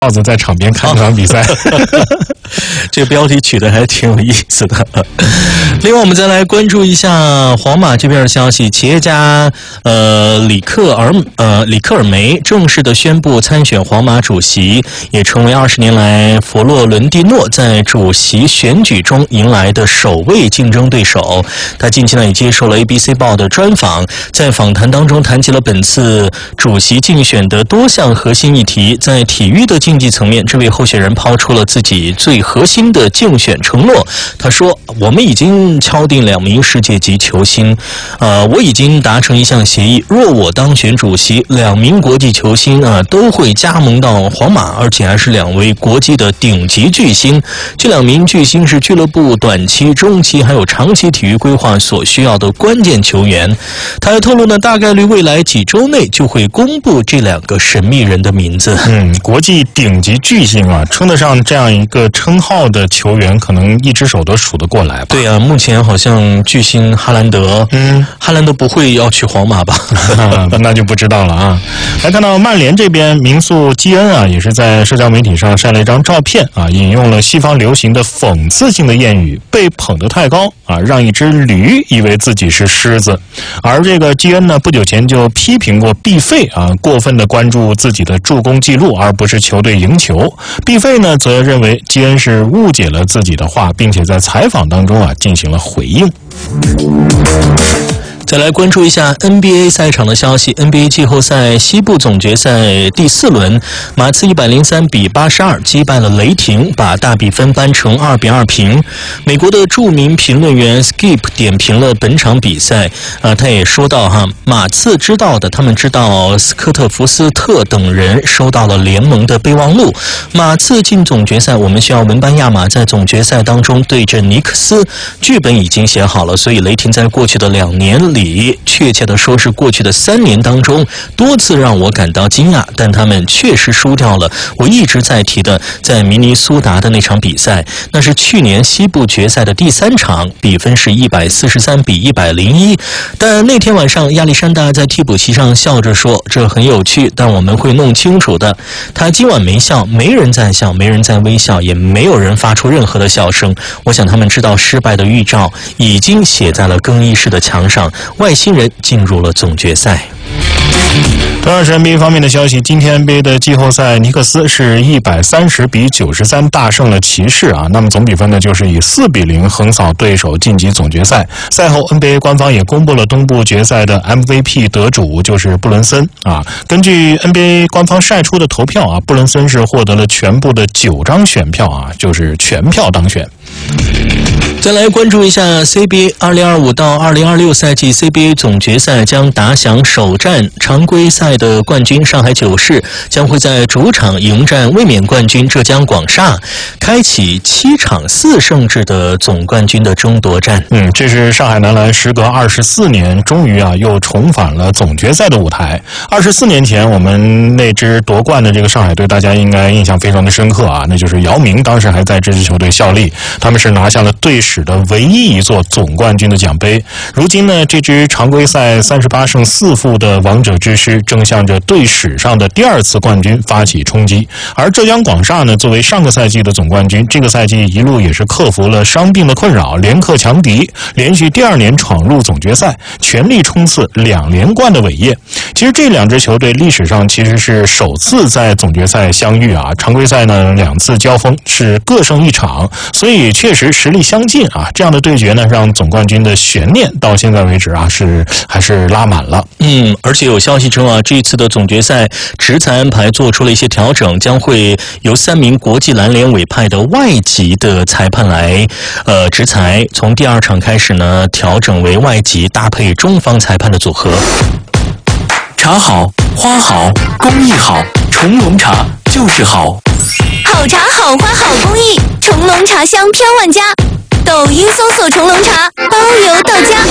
耗子在场边看这场比赛。 这个标题取得还挺有意思的。另外，我们再来关注一下皇马这边的消息。企业家里克尔梅正式的宣布参选皇马主席，也成为20年来佛洛伦蒂诺在主席选举中迎来的首位竞争对手。他近期呢也接受了 ABC 报的专访，在访谈当中谈及了本次主席竞选的多项核心议题。在体育的竞技层面，这位候选人抛出了自己最核心的竞选承诺。他说：“我们已经敲定2名世界级球星，我已经达成一项协议，若我当选主席，2名国际球星都会加盟到皇马，而且还是2位国际的顶级巨星。这2名巨星是俱乐部短期、中期还有长期体育规划所需要的关键球员。”他还透露呢，大概率未来几周内就会公布这2个神秘人的名字。 国际顶级巨星啊，称得上这样一个称号的球员，可能一只手都数得过来吧。 对啊，目前好像巨星哈兰德，哈兰德不会要去皇马吧？ 那就不知道了啊。来看到曼联这边，名宿基恩啊，也是在社交媒体上晒了一张照片啊，引用了西方流行的讽刺性的谚语“被捧得太高啊，让一只驴以为自己是狮子”。而这个基恩呢，不久前就批评过毕费啊，过分的关注自己的助攻记录，而不是球队赢球。毕费呢，则认为基恩是误解了自己的话，并且在采访当中啊进行了回应。 再来关注一下 NBA 赛场的消息。NBA 季后赛西部总决赛第4轮，马刺103比82击败了雷霆，把大比分扳成2比2平。美国的著名评论员 Skip 点评了本场比赛，他也说到马刺知道的，他们知道斯科特福斯特等人收到了联盟的备忘录。马刺进总决赛，我们需要文班亚马在总决赛当中对阵尼克斯，剧本已经写好了，所以雷霆在过去的2年里，确切的说是过去的3年当中，多次让我感到惊讶，但他们确实输掉了我一直在提的在明尼苏达的那场比赛，那是去年西部决赛的第3场，比分是143比101。但那天晚上亚历山大在替补席上笑着说：“这很有趣，但我们会弄清楚的。”他今晚没笑，没人在笑，没人在微笑，也没有人发出任何的笑声。我想他们知道失败的预兆已经写在了更衣室的墙上，外星人进入了总决赛。 同样是 NBA 方面的消息，今天 NBA 的季后赛，尼克斯是130比93大胜了骑士啊。那么总比分呢，就是以4比0横扫对手晋级总决赛。赛后 NBA 官方也公布了东部决赛的 MVP 得主，就是布伦森啊。根据 NBA 官方晒出的投票啊，布伦森是获得了全部的9张选票啊，就是全票当选。 再来关注一下 CBA 2025到2026赛季 CBA 总决赛将打响首战，常规赛的冠军上海九世将会在主场迎战卫冕冠军浙江广厦，开启7场4胜制的总冠军的争夺战。 这是上海男篮时隔24年终于又重返了总决赛的舞台。24年前我们那支夺冠的这个上海队，大家应该印象非常的深刻啊，那就是姚明当时还在这支球队效力，他们是拿下了队史的唯一一座总冠军的奖杯。如今呢，这支常规赛38胜4负的王者之师正向着队史上的第2次冠军发起冲击。而浙江广厦呢，作为上个赛季的总冠军，这个赛季一路也是克服了伤病的困扰，连克强敌，连续第2年闯入总决赛，全力冲刺2连冠的伟业。其实这2支球队历史上其实是首次在总决赛相遇啊，常规赛呢2次交锋是各胜1场，所以确实实力相近啊。这样的对决呢，让总冠军的悬念到现在为止啊还是拉满了。 而且有消息称这一次的总决赛执裁安排做出了一些调整，将会由3名国际篮联委派的外籍的裁判来执裁。从第2场开始呢，调整为外籍搭配中方裁判的组合。 茶好，花好，工艺好，重龙茶就是好。 好茶好花好工艺，重龙茶香飘万家。抖音搜索重龙茶，包邮到家。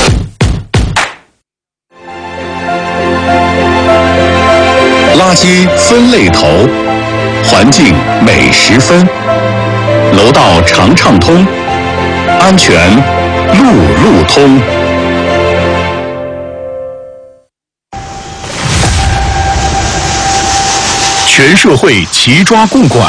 垃圾分类头，环境每10分，楼道常畅通，安全路路通。 全社会齐抓共管。